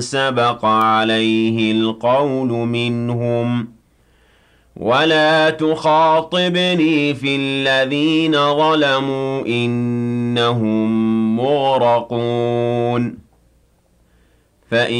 سبق عليه القول منهم ولا تخاطبني في الذين ظلموا إنهم مغرقون